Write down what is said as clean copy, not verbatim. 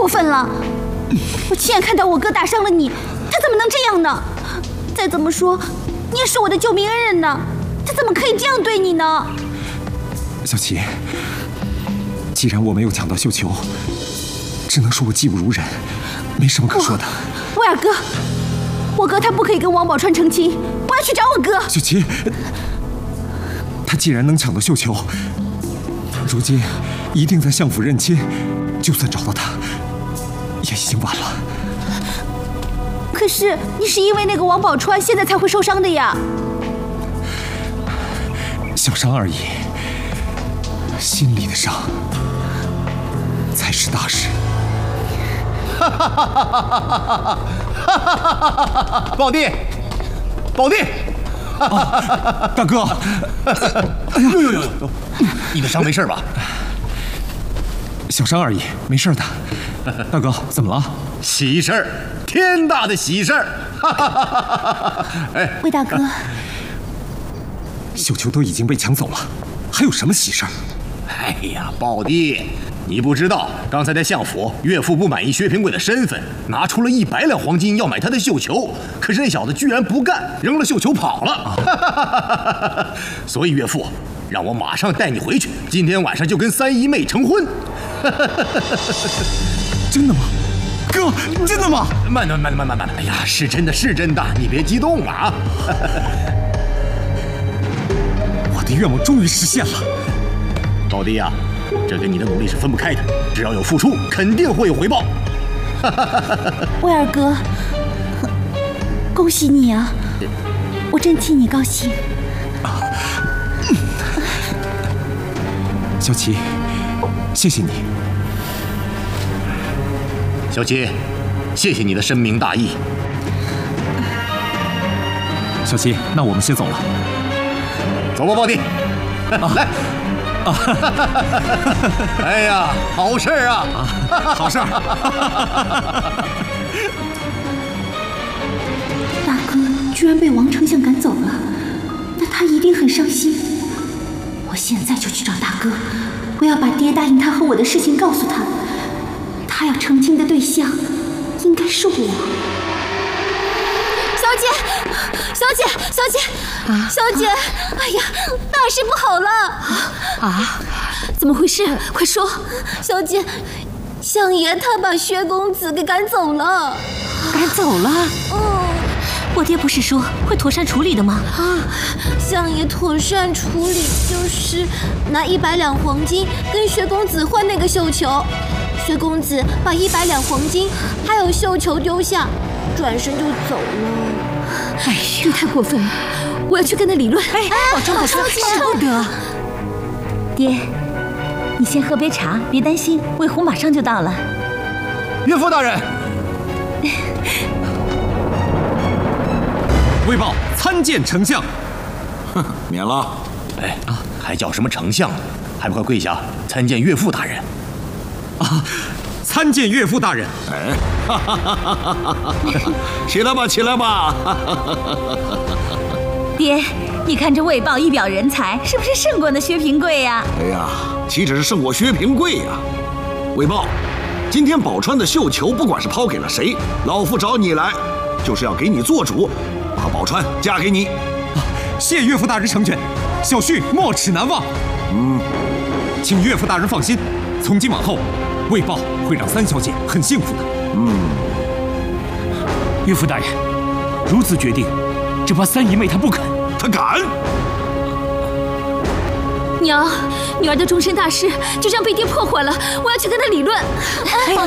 分了！我亲眼看到我哥打伤了你，他怎么能这样呢？再怎么说，你也是我的救命恩人呢，他怎么可以这样对你呢？ 小琪，既然我没有抢到绣球，只能说我技不如人，没什么可说的。 威尔哥，我哥他不可以跟王宝钏成亲，我要去找我哥。 小琪，他既然能抢到绣球，如今一定在相府认亲，就算找到他，也已经晚了。 可是你是因为那个王宝钏现在才会受伤的呀。 小伤而已，心里的伤才是大事。 宝弟，宝弟， 大哥， 呦，你的伤没事吧？ 小伤而已，没事的。大哥，怎么了？ 喜事儿，天大的喜事儿！哎， 魏大哥， 绣球都已经被抢走了，还有什么喜事儿？ 哎呀，宝弟，你不知道，刚才在相府，岳父不满意薛平贵的身份，拿出了100两黄金要买他的绣球，可是那小子居然不干，扔了绣球跑了。所以岳父让我马上带你回去，今天晚上就跟三姨妹成婚。 真的吗？哥，真的吗？ 慢！哎呀，是真的，你别激动啊！ 我的愿望终于实现了。 宝弟啊，这跟你的努力是分不开的，只要有付出，肯定会有回报。 威尔哥，恭喜你啊！我真替你高兴。 小琪，谢谢你。 小琪，谢谢你的深明大义。 小琪，那我们先走了。 走吧，宝弟。来。哎呀，好事儿啊！ 好事儿。 大哥居然被王丞相赶走了，那他一定很伤心。我现在就去找大哥，我要把爹答应他和我的事情告诉他。他要成亲的对象应该是我。小姐，哎呀，大事不好了！怎么回事？快说！小姐，相爷他把薛公子给赶走了。 赶走了？我爹不是说会妥善处理的吗？ 相爷妥善处理就是拿100两黄金跟薛公子换那个绣球。薛公子把100两黄金还有绣球丢下，转身就走了。 哎呀， 这太过分了！我要去跟他理论。 保重，使不得。爹，你先喝杯茶，别担心，魏红马上就到了。 岳父大人， 魏豹参见丞相。 免了。 哎，还叫什么丞相？还不快跪下参见岳父大人！ 参见岳父大人。 哎，起来吧，起来吧。 爹，你看这魏豹一表人才，是不是胜过那薛平贵呀？ 哎呀，岂止是胜过薛平贵呀！魏豹，今天宝钏的绣球，不管是抛给了谁，老夫找你来，就是要给你做主，把宝钏嫁给你。 谢岳父大人成全，小婿没齿难忘。请岳父大人放心，从今往后，魏豹会让三小姐很幸福的。 岳父大人，如此决定，只怕三姨妹她不肯。 她敢？ 娘，女儿的终身大事就这样被爹破坏了，我要去跟他理论。 保